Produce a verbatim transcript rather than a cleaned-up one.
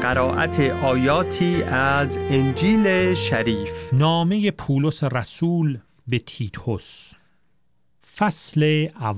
قرائت آیاتی از انجیل شریف. نامه پولس رسول به تیتوس، فصل اول.